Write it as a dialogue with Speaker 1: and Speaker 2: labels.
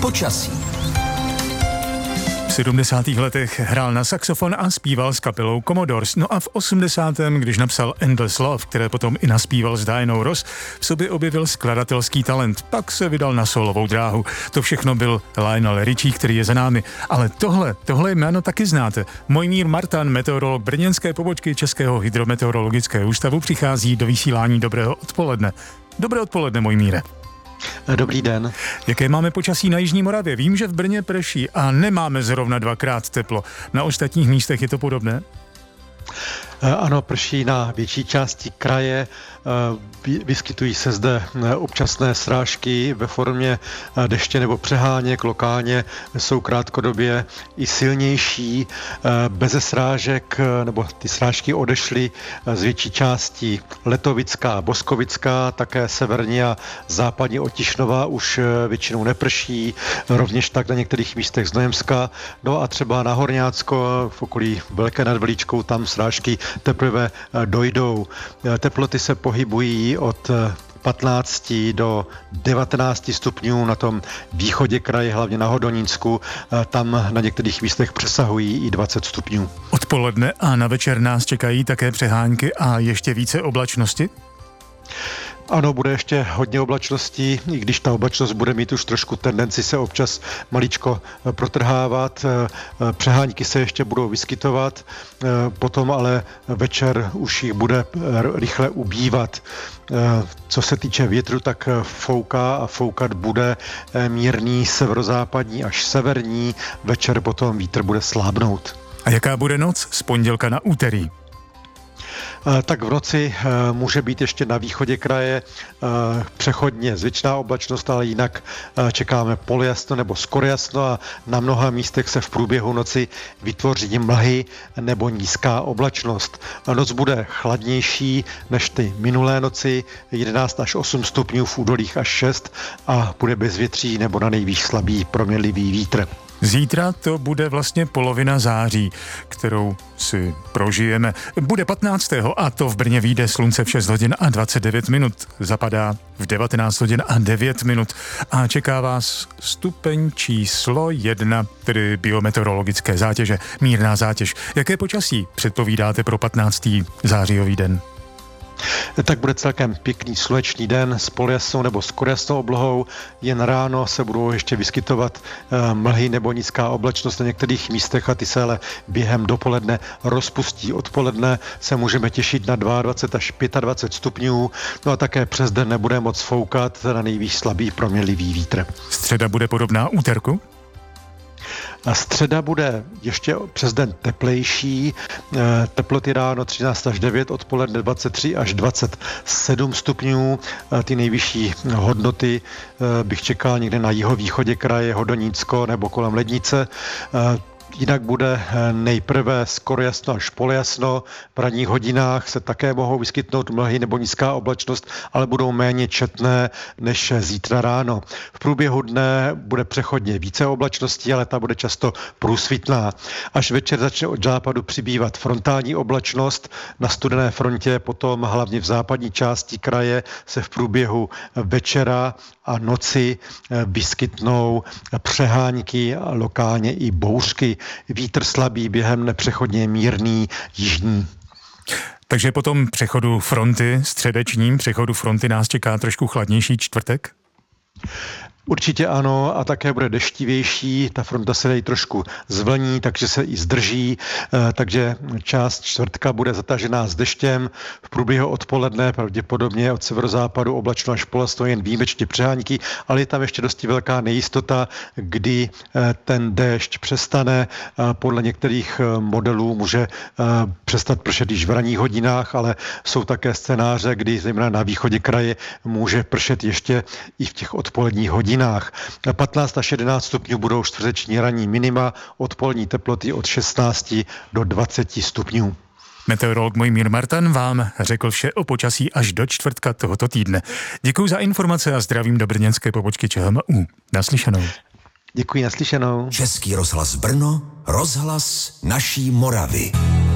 Speaker 1: Počasí.
Speaker 2: V 70. letech hrál na saxofon a zpíval s kapelou Commodores. No a v 80. když napsal Endless Love, které potom i naspíval s Dianou Ross, v sobě objevil skladatelský talent. Pak se vydal na solovou dráhu. To všechno byl Lionel Richie, který je za námi. Ale tohle jméno taky znáte. Mojmír Martan, meteorolog brněnské pobočky Českého hydrometeorologického ústavu, přichází do vysílání Dobrého odpoledne. Dobré odpoledne, Mojmíre.
Speaker 3: Dobrý den.
Speaker 2: Jaké máme počasí na Jižní Moravě? Vím, že v Brně prší a nemáme zrovna 2x teplo. Na ostatních místech je to podobné?
Speaker 3: Ano, prší na větší části kraje, vyskytují se zde občasné srážky ve formě deště nebo přeháněk, lokálně jsou krátkodobě i silnější, beze srážek, nebo ty srážky odešly z větší části Letovická, Boskovická, také severní a západní Otišnova už většinou neprší, rovněž tak na některých místech Znojemska, no a třeba na Horňácko v okolí Velké nad Velíčkou, tam srážky teprve dojdou. Teploty se pohybují od 15 do 19 stupňů na tom východě kraje, hlavně na Hodonínsku. Tam na některých místech přesahují i 20 stupňů.
Speaker 2: Odpoledne a na večer nás čekají také přehánky a ještě více oblačnosti?
Speaker 3: Ano, bude ještě hodně oblačností, i když ta oblačnost bude mít už trošku tendenci se občas maličko protrhávat. Přehánky se ještě budou vyskytovat, potom ale večer už jich bude rychle ubývat. Co se týče větru, tak fouká a foukat bude mírný severozápadní až severní. Večer potom vítr bude slábnout.
Speaker 2: A jaká bude noc z pondělka na úterý?
Speaker 3: Tak v noci může být ještě na východě kraje přechodně zvětšená oblačnost, ale jinak čekáme polojasno nebo skoro jasno a na mnoha místech se v průběhu noci vytvoří mlhy nebo nízká oblačnost. Noc bude chladnější než ty minulé noci, 11 až 8 stupňů, v údolích až 6 a bude bezvětří nebo na nejvýš slabý proměnlivý vítr.
Speaker 2: Zítra to bude vlastně polovina září, kterou si prožijeme. Bude 15. a to v Brně vyjde slunce v 6 hodin a 29 minut. Zapadá v 19 hodin a 9 minut. A čeká vás stupeň číslo 1, tedy biometeorologické zátěže, mírná zátěž. Jaké počasí předpovídáte pro 15. zářijový den?
Speaker 3: Tak bude celkem pěkný slunečný den s polojasnou nebo skoro jasnou oblohou. Jen ráno se budou ještě vyskytovat mlhy nebo nízká oblačnost na některých místech a ty se ale během dopoledne rozpustí. Odpoledne se můžeme těšit na 22 až 25 stupňů, no a také přes den nebude moc foukat, na nejvýš slabý proměnlivý vítr.
Speaker 2: Středa bude podobná úterku?
Speaker 3: A středa bude ještě přes den teplejší, teploty ráno 13 až 9, odpoledne 23 až 27 stupňů. Ty nejvyšší hodnoty bych čekal někde na jihovýchodě kraje, Hodonínsko nebo kolem Lednice. Jinak bude nejprve skoro jasno až polojasno. V ranních hodinách se také mohou vyskytnout mlhy nebo nízká oblačnost, ale budou méně četné než zítra ráno. V průběhu dne bude přechodně více oblačností, ale ta bude často průsvitná. Až večer začne od západu přibývat frontální oblačnost. Na studené frontě potom hlavně v západní části kraje se v průběhu večera a noci vyskytnou přehánky a lokálně i bouřky. Vítr slabý, během nepřechodně mírný, jižní.
Speaker 2: Takže po tom přechodu fronty, středečním přechodu fronty nás čeká trošku chladnější čtvrtek?
Speaker 3: Určitě ano a také bude deštivější, ta fronta se tady trošku zvlní, takže se i zdrží, takže část čtvrtka bude zatažená s deštěm. V průběhu odpoledne pravděpodobně od severozápadu oblačno až polosno, jen výjimečně přehánky, ale je tam ještě dosti velká nejistota, kdy ten déšť přestane. Podle některých modelů může přestat pršet již v ranních hodinách, ale jsou také scénáře, kdy zejména na východě kraje může pršet ještě i v těch odpoledních hodinách. 15 až 11 stupňů budou čtvrteční ranní minima, odpolední teploty od 16 do 20 stupňů.
Speaker 2: Meteorolog Mojmír Martan vám řekl vše o počasí až do čtvrtka tohoto týdne. Děkuji za informace a zdravím do brněnské pobočky ČHMÚ. Naslyšenou.
Speaker 3: Děkuji, naslyšenou.
Speaker 1: Český rozhlas Brno, rozhlas naší Moravy.